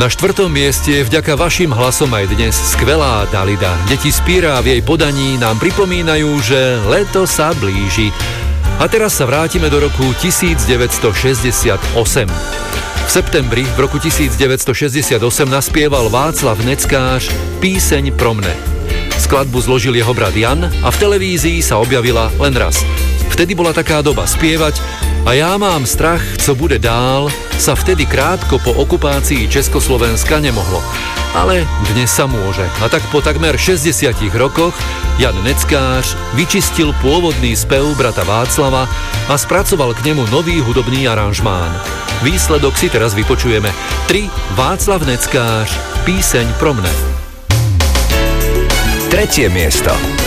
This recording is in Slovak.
Na 4. mieste vďaka vašim hlasom aj dnes skvelá Dalida. Deti z Píra v jej podaní nám pripomínajú, že leto sa blíži. A teraz sa vrátime do roku 1968. V septembri v roku 1968 naspieval Václav Neckář Píseň pro mne. Skladbu zložil jeho brat Jan a v televízii sa objavila len raz. Vtedy bola taká doba spievať a ja mám strach, co bude dál, sa vtedy krátko po okupácii Československa nemohlo. Ale dnes sa môže. A tak po takmer 60 rokoch Jan Neckář vyčistil pôvodný spev brata Václava a spracoval k nemu nový hudobný aranžmán. Výsledok si teraz vypočujeme. 3. Václav Neckář Píseň pro mne. 3. miesto.